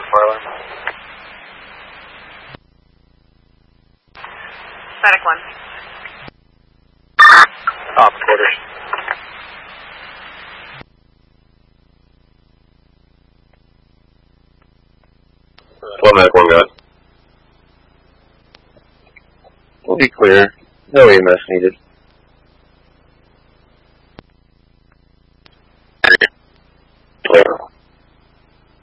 Fire alarm. Static 1. Top quarters. Well, medic 1 got. We'll be clear. No EMS needed.